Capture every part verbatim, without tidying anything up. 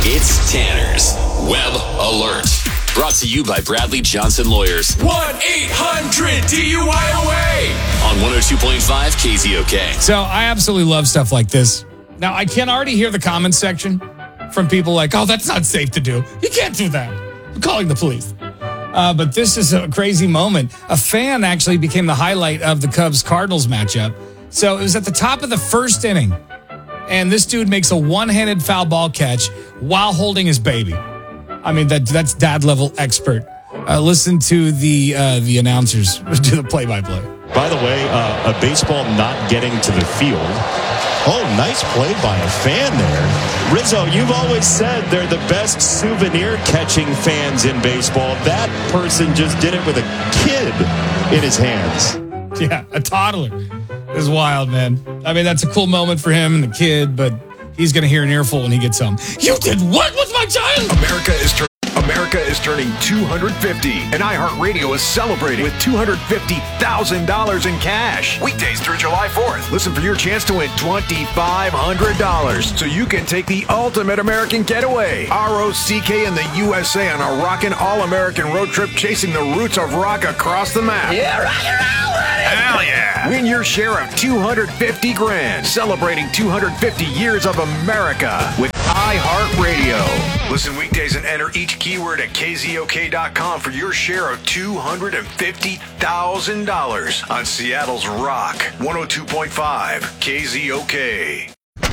It's Tanner's Web Alert. Brought to you by Bradley Johnson Lawyers. one eight hundred D U I O A on one oh two point five K Z O K. So I absolutely love stuff like this. Now, I can already hear the comments section from people like, oh, that's not safe to do. You can't do that. I'm calling the police. Uh, but this is a crazy moment. A fan actually became the highlight of the Cubs-Cardinals matchup. So it was at the top of the first inning, and this dude makes a one-handed foul ball catch while holding his baby. I mean, that that's dad-level expert. Uh, listen to the uh, the announcers do the play-by-play. By the way, uh, a baseball not getting to the field. Oh, nice play by a fan there. Rizzo, you've always said they're the best souvenir catching fans in baseball. That person just did it with a kid in his hands. Yeah, a toddler. It's wild, man. I mean, that's a cool moment for him and the kid, but he's going to hear an earful when he gets home. You did what with my child? America is turning. America is turning two hundred fifty, and iHeartRadio is celebrating with two hundred fifty thousand dollars in cash. Weekdays through July fourth. Listen for your chance to win twenty-five hundred dollars so you can take the ultimate American getaway. R O C K and the U S A on a rockin' all-American road trip chasing the roots of rock across the map. Yeah, rock and roll, buddy! Hell yeah! Win your share of two hundred fifty grand, celebrating two hundred fifty years of America with iHeartRadio. Listen weekdays and enter each keyword at K Z O K dot com for your share of two hundred fifty thousand dollars on Seattle's Rock one oh two point five K Z O K.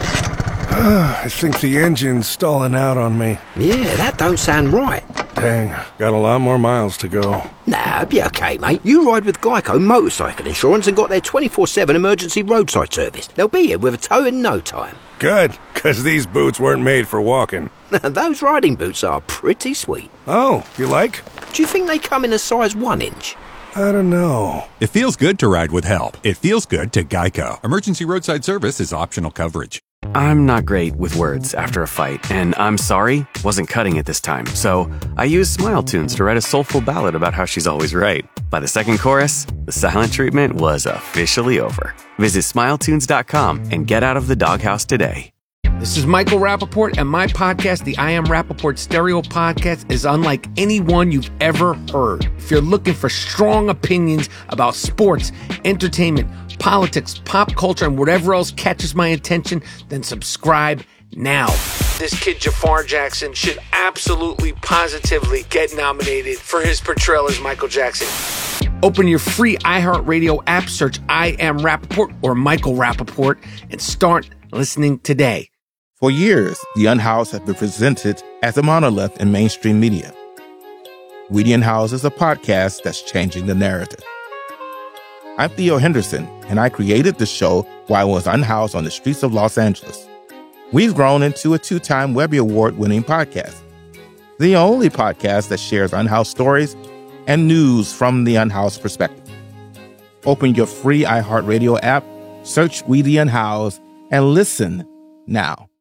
I think the engine's stalling out on me. Yeah, that don't sound right. Dang, got a lot more miles to go. Nah, be okay, mate. You ride with Geico Motorcycle Insurance and got their twenty-four seven emergency roadside service. They'll be here with a tow in no time. Good, because these boots weren't made for walking. Those riding boots are pretty sweet. Oh, you like? Do you think they come in a size one inch? I don't know. It feels good to ride with help. It feels good to Geico. Emergency roadside service is optional coverage. I'm not great with words after a fight, and I'm sorry wasn't cutting it this time. So I used Smile Tunes to write a soulful ballad about how she's always right. By the second chorus, the silent treatment was officially over. Visit smile tunes dot com and get out of the doghouse today. This is Michael Rappaport, and my podcast, the I Am Rappaport Stereo Podcast, is unlike any one you've ever heard. If you're looking for strong opinions about sports, entertainment, politics, pop culture, and whatever else catches my attention, then subscribe now. This kid Jafar Jackson should absolutely, positively get nominated for his portrayal as Michael Jackson. Open your free iHeartRadio app, search I Am Rappaport or Michael Rappaport, and start listening today. For years, The Unhoused has been presented as a monolith in mainstream media. We the Unhoused is a podcast that's changing the narrative. I'm Theo Henderson, and I created the show while I was unhoused on the streets of Los Angeles. We've grown into a two-time Webby Award-winning podcast, the only podcast that shares unhoused stories and news from the unhoused perspective. Open your free iHeartRadio app, search We the Unhoused, and listen now.